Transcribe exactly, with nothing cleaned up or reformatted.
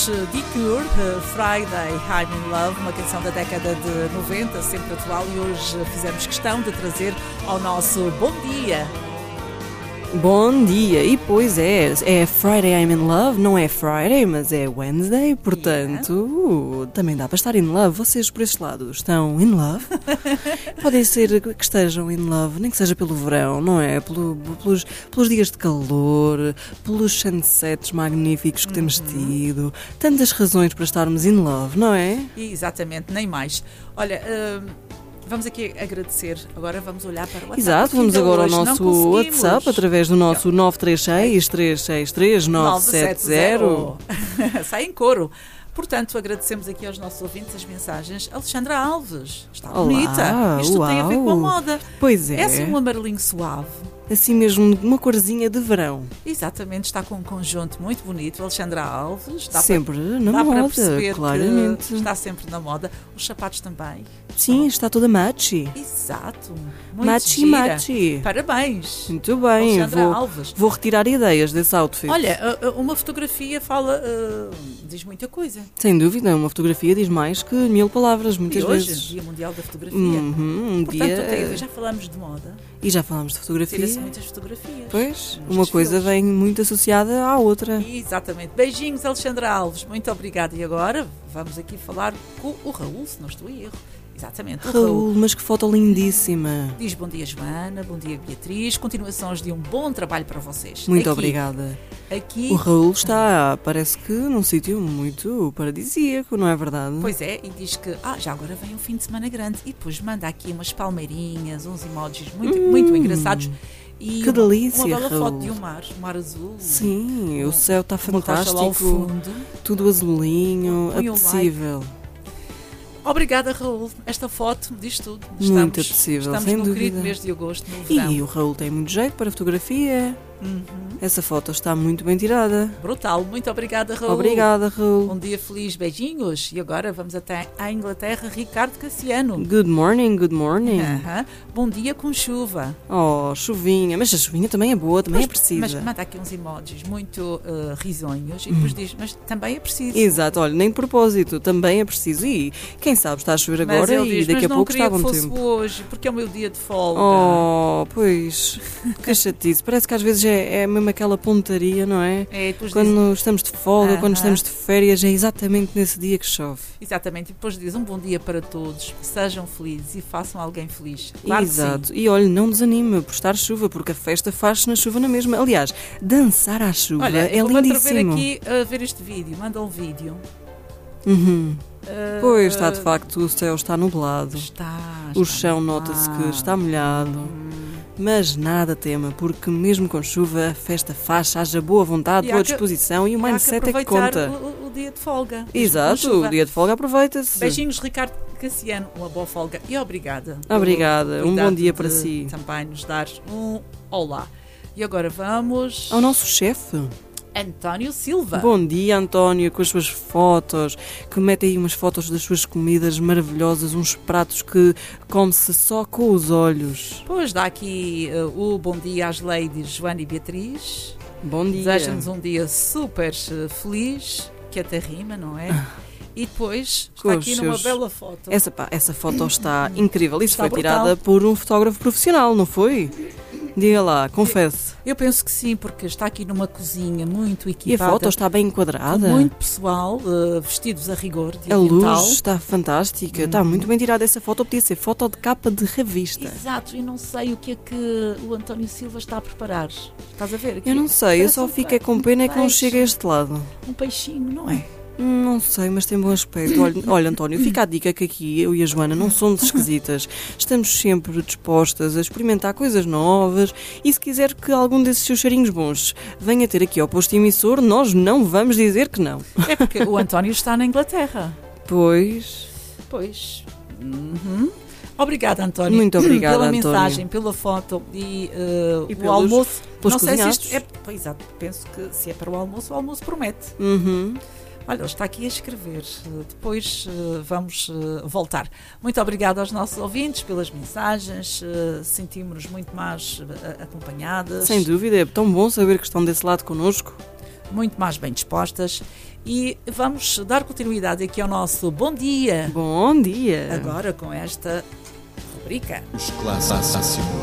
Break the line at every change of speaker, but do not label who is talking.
The Cure, uh, Friday, I'm in Love, uma canção da década de noventa, sempre atual, e hoje fizemos questão de trazer ao nosso Bom Dia.
Bom dia, e pois é, é Friday I'm in Love, não é Friday, mas é Wednesday, portanto, yeah. uh, também dá para estar in love. Vocês por este lado estão in love? Podem ser que estejam in love, nem que seja pelo verão, não é? Pelo, pelos, pelos dias de calor, pelos sunsets magníficos que temos tido, tantas razões para estarmos in love, não é?
Exatamente, nem mais. Olha... Uh... Vamos aqui agradecer, agora vamos olhar para o WhatsApp.
Exato, vamos agora ao nosso WhatsApp através do nosso nove três seis, três seis três, nove sete zero.
Sai em coro. Portanto, agradecemos aqui aos nossos ouvintes as mensagens. Alexandra Alves, está
Olá,
bonita. Isto
uau.
tem a ver com a moda.
Pois é.
É assim um amarelinho suave.
Assim mesmo, uma corzinha de verão.
Exatamente, está com um conjunto muito bonito. Alexandra Alves. Dá
sempre
para,
na
dá
moda,
para perceber
claramente.
Que está sempre na moda. Os sapatos também.
Sim, está toda matchy.
Exato. Muito
matchy,
gira.
matchy.
Parabéns.
Muito bem,
Alexandra
vou,
Alves.
vou retirar ideias desse outfit.
Olha, uma fotografia fala, uh, diz muita coisa.
Sem dúvida, uma fotografia diz mais que mil palavras, muitas
e hoje,
vezes.
Dia Mundial da Fotografia.
Uhum, um
Portanto,
dia...
até, já falámos de moda.
E já falámos de fotografia.
Tira-se muitas fotografias.
Pois, uma coisa vem muito associada à outra.
Exatamente. Beijinhos, Alexandra Alves. Muito obrigada. E agora vamos aqui falar com o Raul, se não estou em erro. Exatamente.
Raul, Raul, mas que foto lindíssima.
Diz bom dia, Joana. Bom dia, Beatriz. Continuações de um bom trabalho para vocês.
Muito
aqui,
obrigada.
Aqui...
O Raul está, parece que, num sítio muito paradisíaco, não é verdade?
Pois é, e diz que ah, já agora vem um fim de semana grande. E depois manda aqui umas palmeirinhas, uns emojis muito, hum, muito engraçados. E
que delícia,
uma bela
Raul.
Foto de um mar, um mar azul.
Sim,
um,
o céu está fantástico. Lá ao
fundo.
Tudo azulinho,
Põe
apetecível.
Um like. Obrigada, Raul. Esta foto diz tudo.
Muito
estamos,
apetecível,
estamos
sem
no
dúvida.
querido mês de agosto, no verão.
E o Raul tem muito jeito para fotografia.
Uhum.
Essa foto está muito bem tirada.
Brutal. Muito obrigada, Raul.
Obrigada, Raul.
Um dia feliz. Beijinhos. E agora vamos até à Inglaterra. Ricardo Cassiano.
Good morning, good morning.
Uh-huh. Bom dia com chuva.
Oh, chuvinha. Mas a chuvinha também é boa, também
mas,
é precisa.
Mas manda aqui uns emojis muito uh, risonhos e depois hum. diz, mas também é preciso.
Exato. Olha, nem de propósito, também é preciso. E quem sabe está a chover agora e
diz,
daqui a pouco está a bom
tempo. Mas não queria que fosse hoje, porque é o meu dia de folga.
Oh, pois. Que chatice. Parece que às vezes é, é mesmo aquela pontaria, não é?
É,
quando
diz...
estamos de folga, uh-huh. quando estamos de férias, é exatamente nesse dia que chove.
Exatamente, e depois diz um bom dia para todos, sejam felizes e façam alguém feliz. Claro.
Exato, e olha, não desanime por estar chuva, porque a festa faz-se na chuva na mesma. Aliás, dançar à chuva
olha,
é
eu
lindíssimo.
Olha, vou aqui a ver este vídeo, manda um vídeo.
Uhum.
Uh,
pois, está de facto, o céu está nublado,
está,
o
está
chão
nublado.
Nota-se que está molhado. Hum. Mas nada tema, porque mesmo com chuva a festa faz, haja boa vontade, boa disposição e o mindset é que conta.
O, o dia de folga.
Exato, o dia de folga aproveita-se.
Beijinhos, Ricardo Cassiano, uma boa folga e obrigada.
Obrigada, um bom dia para si.
Também nos dar um olá. E agora vamos
ao nosso chefe.
António Silva.
Bom dia, António, com as suas fotos, que mete aí umas fotos das suas comidas maravilhosas, uns pratos que come-se só com os olhos.
Pois dá aqui uh, o bom dia às ladies Joana e Beatriz.
Bom dia.
Deseja-nos um dia super uh, feliz, que até rima, não é? E depois está aqui numa seus... bela foto.
Essa, pá, essa foto está incrível. Isso
está
foi
brutal.
Tirada por um fotógrafo profissional, não foi? Diga lá, confesse.
Eu penso que sim, porque está aqui numa cozinha muito equipada.
E a foto está bem enquadrada.
Muito pessoal, uh, vestidos a rigor. De
a
oriental.
luz está fantástica. Hum. Está muito bem tirada essa foto. Podia ser foto de capa de revista.
Exato, e não sei o que é que o António Silva está a preparar. Estás a ver? Aqui
eu não sei, eu só um fico com pena um é que não chega a este lado.
Um peixinho, não é?
Não sei, mas tem bom aspecto. Olha, olha, António, fica a dica que aqui eu e a Joana não somos esquisitas. Estamos sempre dispostas a experimentar coisas novas e se quiser que algum desses seus cheirinhos bons venha ter aqui ao posto emissor, nós não vamos dizer que não.
É porque o António está na Inglaterra.
Pois.
Pois. Uhum. Obrigada, António.
Muito obrigada,
pela
António.
mensagem, pela foto e, uh,
e
o
pelos,
almoço.
Pelos
não sei
cozinhados.
se isto é. Pois, exato, penso que se é para o almoço, o almoço promete.
Uhum.
Olha, ele está aqui a escrever. Depois uh, vamos uh, voltar. Muito obrigada aos nossos ouvintes pelas mensagens. Uh, Sentimos-nos muito mais uh, acompanhadas.
Sem dúvida, é tão bom saber que estão desse lado connosco.
muito mais bem dispostas e vamos dar continuidade aqui ao nosso Bom Dia.
Bom dia!
Agora com esta rubrica.
Os clássicos